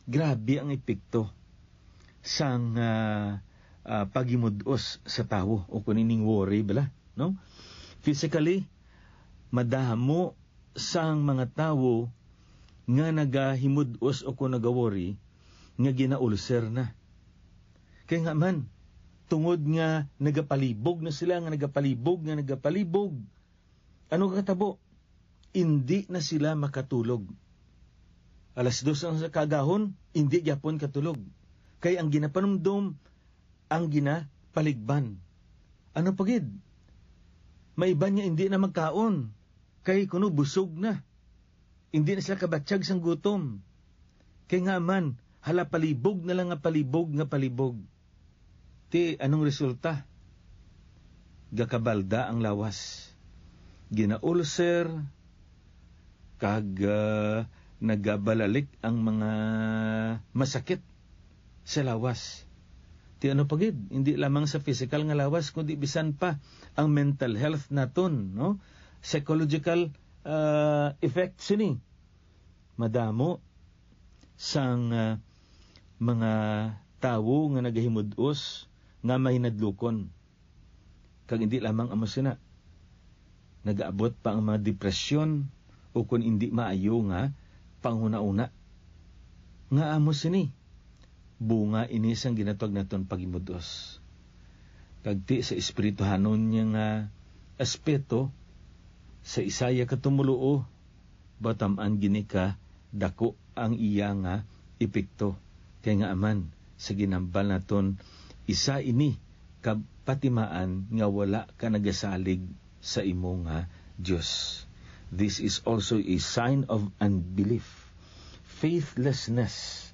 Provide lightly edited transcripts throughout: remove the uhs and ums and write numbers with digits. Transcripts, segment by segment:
grabe ang epekto sang pagimudos sa tawo o kunining worry bala, no? Physically, madahamo sang mga tawo nga nagahimudos o kung nagaworry nga ginaulser na. Kaya nga man, tungod nga nagapalibog na sila, nga nagapalibog. Ano katabo? Hindi na sila makatulog. 2:00 ang sa kagahon, hindi gyapon katulog. Kaya ang ginapanumdom, ang ginapaligban. Ano pagid? Maiba niya hindi na magkaon. Kay kuno busog na. Hindi na sila kabatsyag sang gutom. Kaya nga man, hala palibog na lang nga palibog. Ti, anong resulta? Gakabalda ang lawas. Ginaulser, kag nagabalalik ang mga masakit sa lawas. Ti ano pagid? Hindi lamang sa physical nga lawas, kundi bisan pa ang mental health naton, no? Psychological effects ni. Madamo sang mga tawo nga nagahimudos nga mahinadlukon. Kag hindi lamang amo sina. Nagaabot pa ang mga depresyon o kung hindi maayo nga panghuna-una. Nga amo sini. Bunga ini sang ginatawag naton pagimudos. Kagti sa espirituhanon niya nga aspeto sa Isaya katumuluo bataman gini ka dako ang iya nga epekto. Kaya nga aman sa ginambal naton isa ini kapatimaan nga wala ka nagasalig sa imo nga Dios. This is also a sign of unbelief, faithlessness.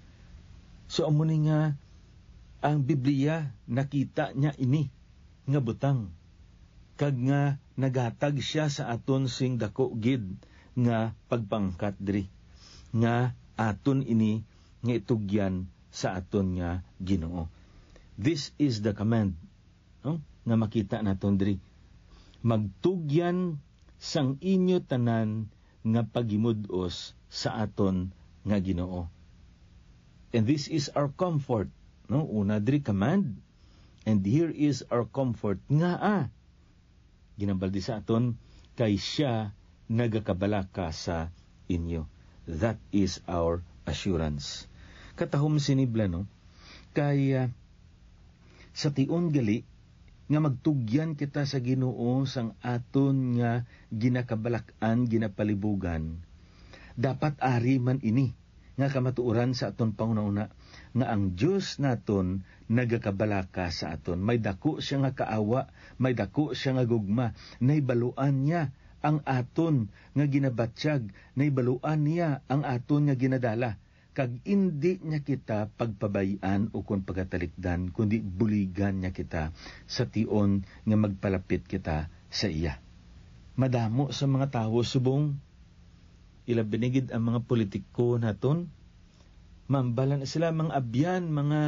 So amo ni nga ang Biblia nakita niya ini nga butang kag nga naghatag siya sa aton sing dako gid nga pagpangkat diri nga aton ini nga itugyan sa aton nga Ginoo. This is the command, no? Nga makita naton diri. Magtugyan sang inyo tanan nga pagimudos sa aton nga Ginoo. And this is our comfort, no? Una diri command, and here is our comfort nga ginabaldi sa aton kay siya nagakabalaka sa inyo. That is our assurance. Katahom sinibla, no? Kaya sa tion gali nga magtugyan kita sa Ginoo sang aton nga ginakabalak-an, ginapalibugan, dapat ari man ini nga kamatuoran sa aton panghuna-una nga ang Dios naton nagakabalaka sa aton. May dako siya nga kaawa, may dako siya nga gugma, naibaluan niya ang aton nga ginabatsyag, naibaluan niya ang aton nga ginadala. Kag hindi niya kita pagpabayan o kung pagatalikdan, kundi buligan niya kita sa tion nga magpalapit kita sa iya. Madamo sa mga tao subong, ilabinigid ang mga politiko naton, mambalan sila mga abyan, mga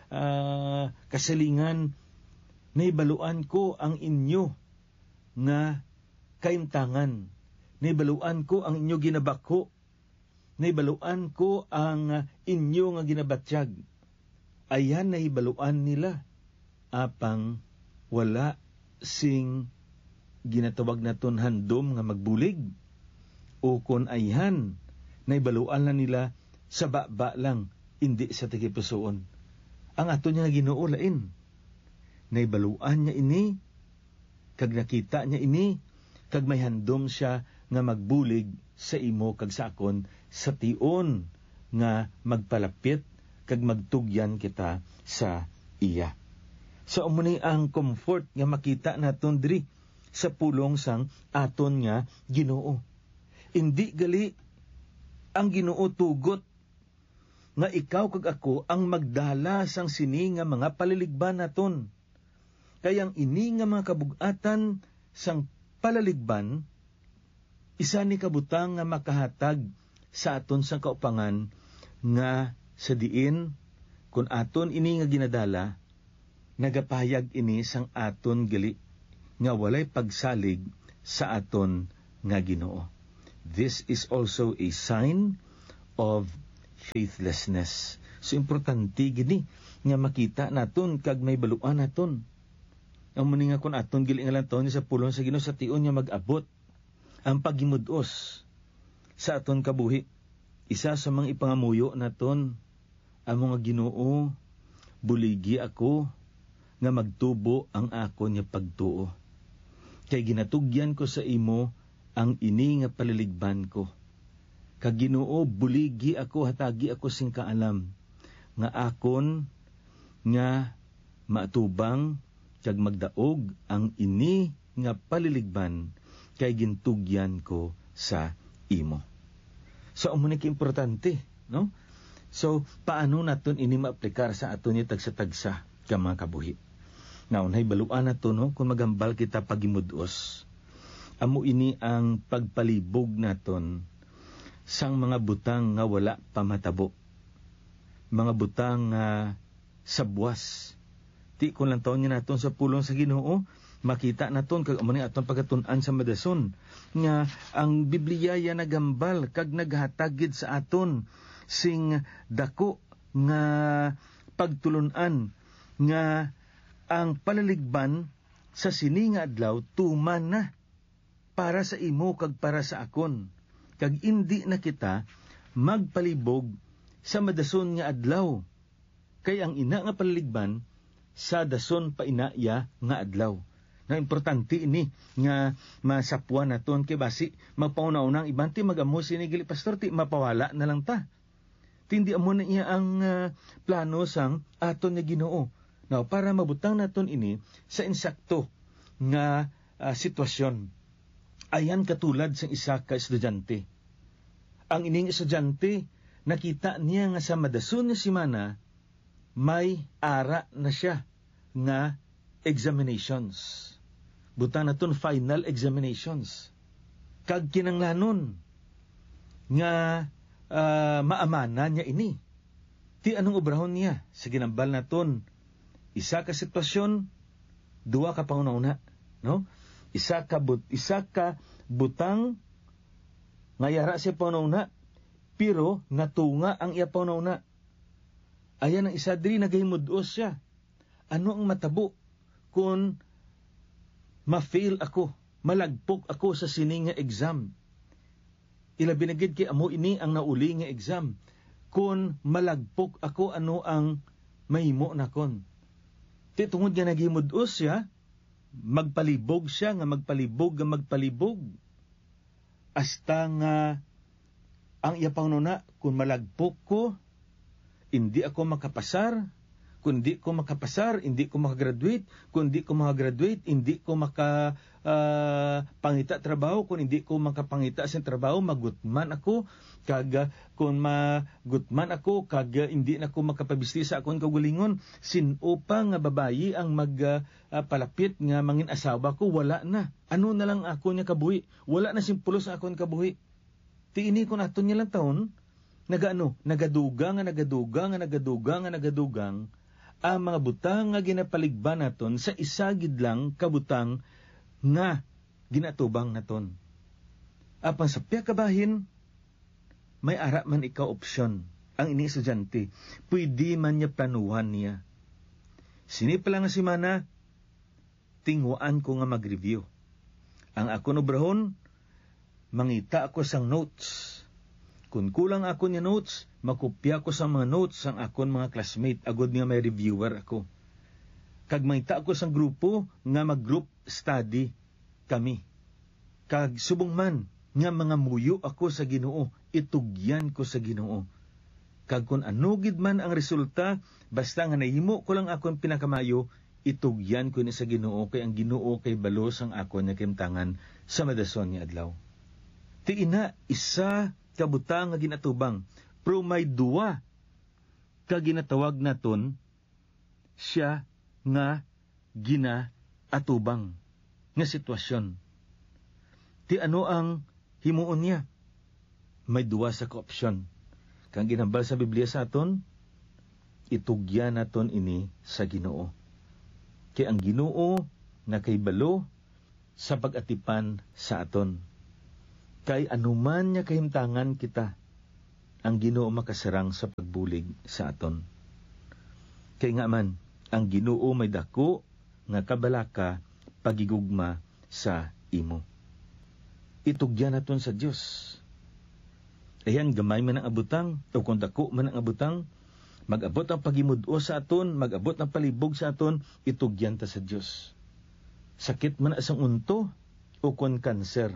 kasalingan, naibaluan ko ang inyo nga kaimtangan, naibaluan ko ang inyo ginabako, naibaluan ko ang inyo nga ginabatsyag. Ayan naibaluan nila. Apang wala sing ginatawag naton handom nga magbulig. O kon ayhan, naibaluan na nila sa baba lang, hindi sa tigipusoon. Ang ato niya nga Ginoo lain. Naibaluan niya ini, kag nakita niya ini, kag may handom siya nga magbulig sa imo kag sa akon sa tion nga magpalapit kag magtugyan kita sa iya. So umuni ang comfort nga makita naton diri sa pulong sang aton nga Ginoo. Indi gali ang Ginoo tugot nga ikaw kag ako ang magdala sang sini nga mga paliligban naton. Kayang ini nga mga kabug-atan sang palaligban, isa ni kabutang nga makahatag sa aton sang kaupangan nga sa diin kun aton ini nga ginadala, nagapahayag ini sang aton gali nga walay pagsalig sa aton nga Ginoo. This is also a sign of faithlessness. So importante gini nga makita naton kag may baluan naton. Ang muni nga kun aton gili nga lang taon sa pulong sa Ginoo sa tion nga mag-abot ang paghimudos sa aton kabuhi. Isa sa mga ipangamuyo naton ang mga Ginoo, buligi ako nga magtubo ang akon nga pagtuo. Kay ginatugyan ko sa imo ang ini nga paliligban ko. Kag Ginoo, buligi ako, hatagi ako sing kaalam nga akon nga matubang kag magdaog ang ini nga paliligban kay gintugyan ko sa imo. So, amo ni importante, no? So, paano naton ini maaplikar sa aton ni tagsa-tagsa ka mga kabuhi? Naunay baluan nato, no? Kung magambal kita pagimudos, amo ini ang pagpalibog naton sang mga butang nga wala pamatabo. Mga butang nga sabwas. Ti kung lang taon niya naton sa pulong sa Ginoo, makita naton kag amo ni aton pagatunan sa madason nga ang Biblia ya nagambal kag naghatagid sa aton sing dako nga pagtulunan nga ang palaligban sa sini nga adlaw tuman na para sa imo kag para sa akon. Kag indi na kita magpalibog sa madason nga adlaw. Kay ang ina nga palaligban sa dason pa inaya nga adlaw. Na importante ini nga masapwan naton kay basi magpauna-unang iban ti magamo sini gili pastor ti mapawala na lang ta. Tindi amo na iya ang plano sang aton nga Ginoo. Now para mabutang naton ini sa insakto nga sitwasyon. Ayan katulad sa isa ka estudyante. Ang ining estudyante, nakita niya nga sa madason nga simana, may ara na siya nga examinations. Buta na ton final examinations. Kag kinanglanon nga maamana niya ini. Ti anong obrahon niya? Sa ginambal na ton, isa ka sitwasyon, duwa ka pangunauna, no? Isa ka butang nga yara siya panuna, pero natunga ang iya panuna. Ayan ang isa diri nagahimudos siya. Ano ang matabo kung ma-fail ako, malagpok ako sa sining nga exam? Ilabi na gid kay amo ini ang nauli nga exam. Kung malagpok ako, ano ang mahimo nakon? Ti tungod nga naghimudos siya, magpalibog siya nga magpalibog. Hasta nga ang iya pangununa, kung malagpok ko, hindi ako makapasar. Kung di ko makapasar, hindi ko makagraduate. Kung di ko makagraduate, hindi ko makapangita trabaho. Kung hindi ko makapangita sa trabaho, magutman ako. Kung magutman ako, hindi na ko makapabisti sa akong kagulingon. Sinupa nga babayi ang magpalapit nga mangin asawa ko, wala na. Ano na lang ako niya kabuhi? Wala na simpulos akong kabuhi. Tiini ko nato niya lang taon, nagadugang ang mga butang nga ginapaligban naton sa isagid lang kabutang nga ginatubang naton. Apan sa piya kabahin, may ara man ikaw opsyon. Ang ini estudyante, pwede man niya planuhan niya. Sinip lang nga simana, tingwaan ko nga mag-review. Ang ako nobrahon, mangita ako sang notes. Kung kulang ako niya notes, makopya ko sa mga notes sang akon mga classmate, agod nga may reviewer ako. Kag mangita ako sang grupo, nga mag-group study kami. Kag subong man, nga mga muyo ako sa Ginoo, itugyan ko sa Ginoo. Kag kung ano gid man ang resulta, basta nga nahimo ko lang akong pinakamayo, itugyan ko ni sa Ginoo, kay ang Ginoo kay balos ang akon nga kimtangan sa madason nga adlaw. Ti ina, isa kabutang nga ginatubang, pero may duwa ka ginatawag naton siya nga ginaatubang nga sitwasyon. Ti ano ang himuon niya? May duwa sa ka-opsyon. Kang ginambal sa Biblia sa aton, itugyan naton ini sa Ginoo. Kay ang Ginoo na kay balo sa pag-atipan sa aton. Kay anuman niya kahimtangan kita, ang Ginoo makasarang sa pagbulig sa aton. Kay nga man, ang Ginoo may dako nga kabalaka pagigugma sa imo. Itugyan naton sa Dios. Ayan, gamay man ang abutang, o kung dako man ang abutang, mag-abot ang pagimud-o sa aton, mag-abot ang palibog sa aton, itugyan ta sa Dios. Sakit man asang unto, o kung kanser.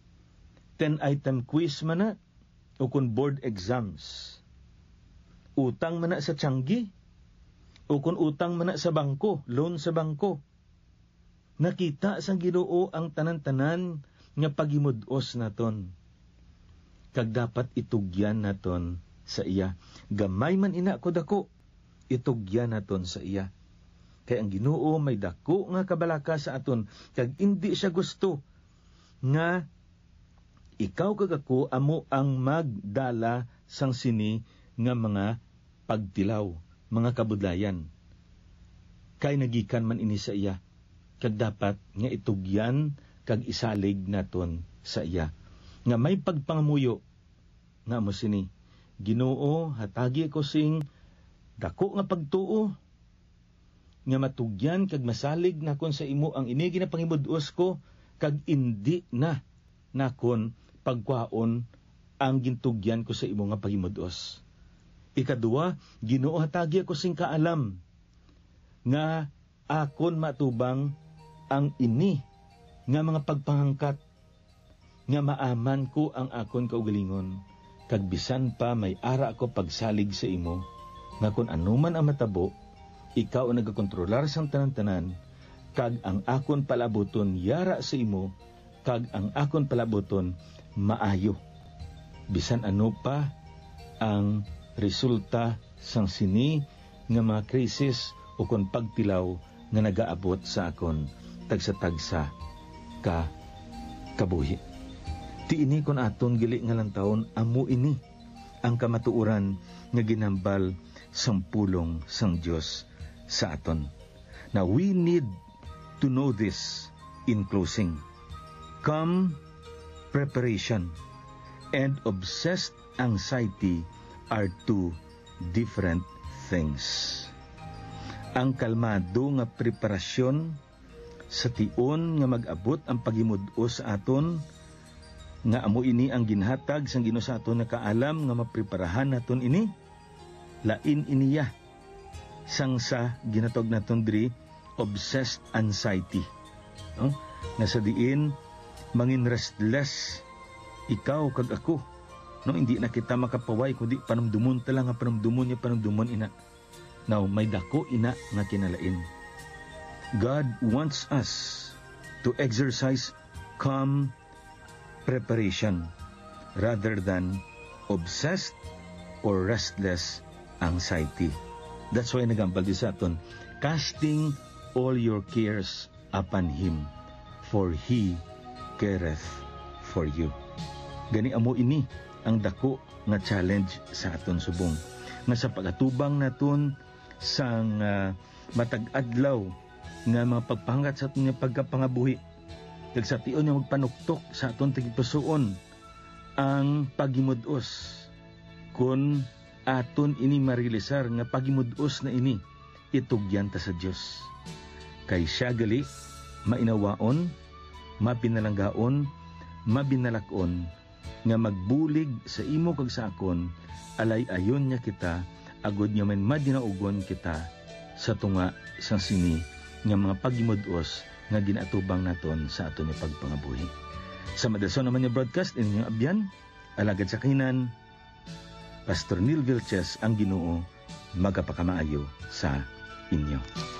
10-item quiz man na, o kung board exams. Utang man na sa tiyanggi, o kung utang man na sa bangko, loan sa bangko. Nakita sa Ginoo ang tanan-tanan nga pagimud-os naton. Kag dapat itugyan naton sa iya. Gamay man ina ko dako, itugyan naton sa iya. Kay ang Ginoo may dako nga kabalaka sa aton, kag hindi siya gusto nga ikaw kag ako amo ang magdala sang sini nga mga pagtilaw, mga kabudlayan. Kay nagikan man ini sa iya, kag dapat nga itugyan kag isalig naton sa iya. Nga may pagpangamuyo nga mo sini, Ginoo, hatagi ko sing dako nga pagtuo nga matugyan kag masalig nakon sa imo ang ini ginapangimud-os ko, kag indi na nakon pagkwaon ang gintugyan ko sa imo nga pagimud-os. Ikaduwa, Ginoo, hatagi ko sing kaalam nga akon matubang ang ini nga mga pagpangangkat nga maaman ko ang akon kaugalingon, kag bisan pa may ara ako pagsalig sa imo, nga kung anuman ang matabo, ikaw ang nagakontrolar sang tanan-tanan, kag ang akon palaboton yara sa imo, kag ang akon palaboton maayo. Bisan ano pa ang resulta sang sini nga mga krisis o kung pagtilaw nga nagaabot sa akon, tagsa-tagsa ka kabuhi. Ti ini kon aton gili nga lang taon, amo ini ang kamatuuran nga ginambal sang pulong sang Dios sa aton. Now we need to know this in closing. Calm preparation and obsessed anxiety are two different things. Ang kalmado nga preparasyon sa tion nga mag-abot ang pagimud-o sa aton, nga amo ini ang ginhatag sang Ginoo sa aton nga kaalam nga mapreparahan naton ini, lain iniya sang sa ginatog naton diri obsessed anxiety, no? Nga sa diin mangin restless ikaw kag ako, no? Hindi na kita makapaway kundi panumdumon ta lang nga panumdumon ina. Now may dako ina nga kinalain. God wants us to exercise calm preparation rather than obsessed or restless anxiety. That's why nagambal di sa aton, casting all your cares upon Him, for He careth for you. Gani amo ini ang dako nga challenge sa aton subong, nga sa pagatubang naton sang matag-adlaw nga mga pagpangat sa aton nga pagkapangabuhi, kag sa tion nga magpanuktok sa aton tigpusoon ang pagimud-os, kun aton ini marilisar nga pagimud-os na ini itugyan ta sa Dios. Kay siya gali mainawaon, mapinalanggaon, mabinalakon nga magbulig sa imo kag sa akon, alay ayon niya kita, agod niya man madinaugon kita sa tunga sang sini nga mga pagimud-os nga ginatubang naton sa aton nga pagpangabuhi. Sa madason naman yung broadcast inyong abyan, alagad sa kahinan, Pastor Neil Vilches, ang Ginoo magapakamaayo sa inyo.